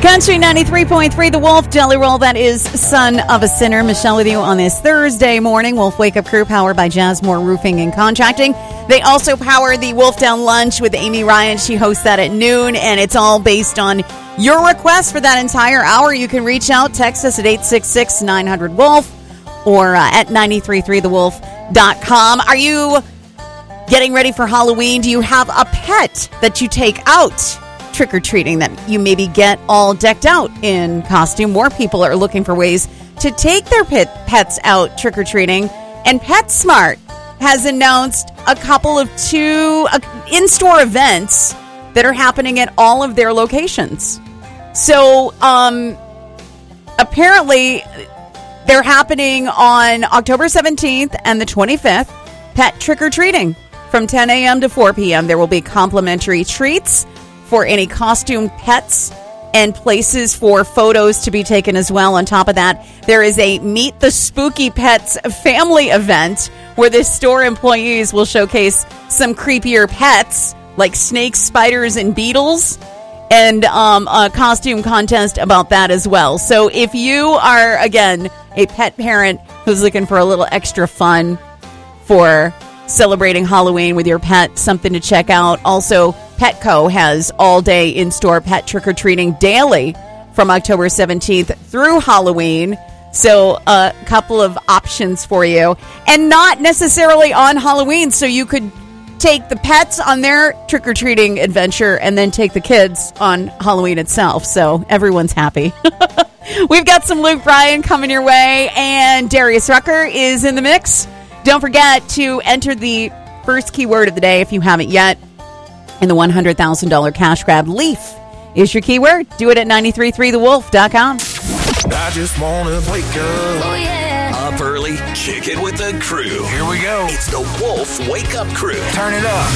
Country 93.3, The Wolf, Jelly Roll, that is Son of a Sinner. Michelle with you on this Thursday morning. Wolf Wake Up Crew powered by Jasmore Roofing and Contracting. They also power the Wolf Down Lunch with Amy Ryan. She hosts that at noon, and it's all based on your request for that entire hour. You can reach out, text us at 866-900-WOLF or at 933thewolf.com. Are you getting ready for Halloween? Do you have a pet that you take out trick-or-treating that you maybe get all decked out in costume? More people are looking for ways to take their pets out trick-or-treating, and PetSmart has announced a couple of two in-store events that are happening at all of their locations. So apparently they're happening on October 17th and the 25th, pet trick-or-treating from 10 a.m. to 4 p.m. There will be complimentary treats for any costume pets and places for photos to be taken as well. On top of that, there is a Meet the Spooky Pets family event where the store employees will showcase some creepier pets like snakes, spiders, and beetles, and a costume contest about that as well. So if you are, again, a pet parent who's looking for a little extra fun for celebrating Halloween with your pet, something to check out. Also, Petco has all-day in-store pet trick-or-treating daily from October 17th through Halloween. So a couple of options for you. And not necessarily on Halloween, so you could take the pets on their trick-or-treating adventure and then take the kids on Halloween itself. So everyone's happy. We've got some Luke Bryan coming your way, and Darius Rucker is in the mix. Don't forget to enter the first keyword of the day if you haven't yet. In the $100,000 cash grab, LEAF is your keyword. Do it at 933thewolf.com. I just want to wake up. Oh, yeah. Up early, kick it with the crew. Here we go. It's the Wolf Wake Up Crew. Turn it up.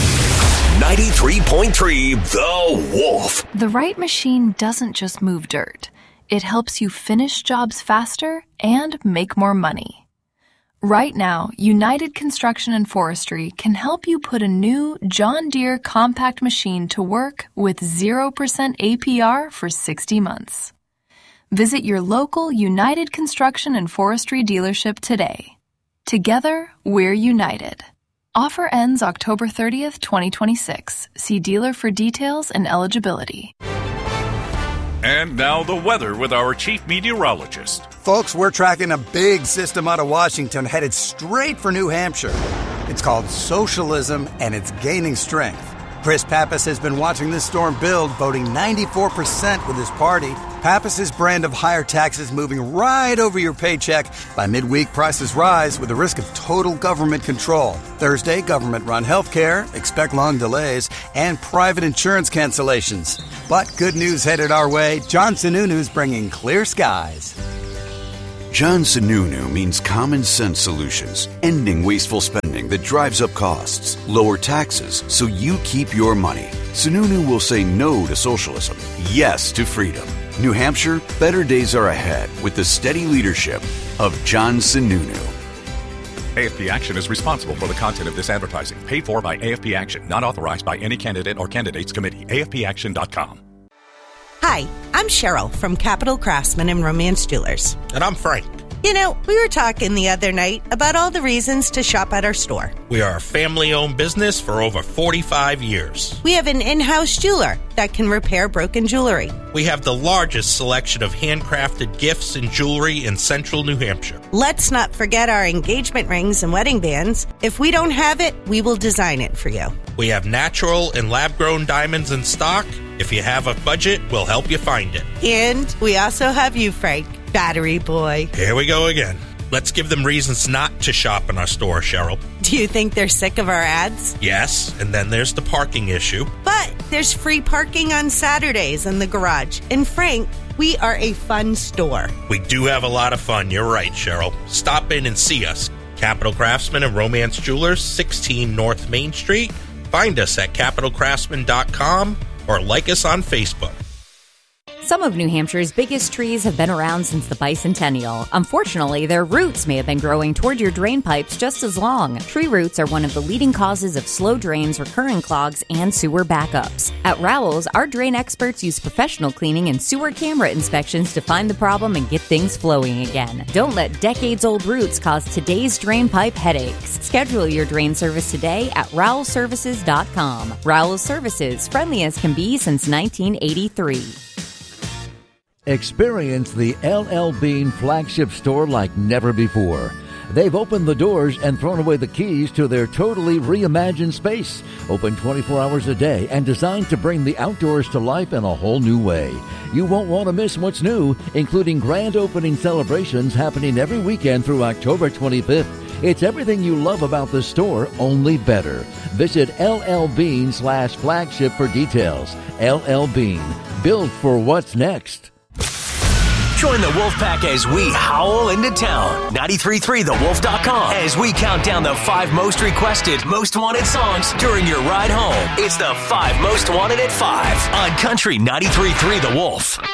93.3 The Wolf. The right machine doesn't just move dirt. It helps you finish jobs faster and make more money. Right now, United Construction and Forestry can help you put a new John Deere compact machine to work with 0% APR for 60 months. Visit your local United Construction and Forestry dealership today. Together, we're united. Offer ends October 30th, 2026. See dealer for details and eligibility. And now the weather with our chief meteorologist. Folks, we're tracking a big system out of Washington headed straight for New Hampshire. It's called socialism, and it's gaining strength. Chris Pappas has been watching this storm build, voting 94% with his party. Pappas's brand of higher taxes moving right over your paycheck. By midweek, prices rise with the risk of total government control. Thursday, government-run health care, expect long delays, and private insurance cancellations. But good news headed our way. John Sununu's bringing clear skies. John Sununu means common sense solutions, ending wasteful spending that drives up costs, lower taxes so you keep your money. Sununu will say no to socialism, yes to freedom. New Hampshire, better days are ahead with the steady leadership of John Sununu. AFP Action is responsible for the content of this advertising, paid for by AFP Action, not authorized by any candidate or candidates committee. AFPAction.com. Hi, I'm Cheryl from Capital Craftsman and Romance Jewelers. And I'm Frank. You know, we were talking the other night about all the reasons to shop at our store. We are a family-owned business for over 45 years. We have an in-house jeweler that can repair broken jewelry. We have the largest selection of handcrafted gifts and jewelry in central New Hampshire. Let's not forget our engagement rings and wedding bands. If we don't have it, we will design it for you. We have natural and lab-grown diamonds in stock. If you have a budget, we'll help you find it. And we also have you, Frank, battery boy. Here we go again. Let's give them reasons not to shop in our store, Cheryl. Do you think they're sick of our ads? Yes, and then there's the parking issue. But there's free parking on Saturdays in the garage. And Frank, we are a fun store. We do have a lot of fun, you're right, Cheryl. Stop in and see us. Capital Craftsman and Romance Jewelers, 16 North Main Street. Find us at capitalcraftsman.com or like us on Facebook. Some of New Hampshire's biggest trees have been around since the bicentennial. Unfortunately, their roots may have been growing toward your drain pipes just as long. Tree roots are one of the leading causes of slow drains, recurring clogs, and sewer backups. At Rowell's, our drain experts use professional cleaning and sewer camera inspections to find the problem and get things flowing again. Don't let decades-old roots cause today's drain pipe headaches. Schedule your drain service today at RowellServices.com. Rowell's Services, friendly as can be since 1983. Experience the LL Bean flagship store like never before. They've opened the doors and thrown away the keys to their totally reimagined space. Open 24 hours a day and designed to bring the outdoors to life in a whole new way. You won't want to miss what's new, including grand opening celebrations happening every weekend through October 25th. It's everything you love about the store, only better. Visit LLBean/flagship for details. LL Bean, built for what's next. Join the Wolfpack as we howl into town. 93.3thewolf.com as we count down the 5 most requested, most wanted songs during your ride home. It's the 5 most wanted at 5 on Country 93.3 The Wolf.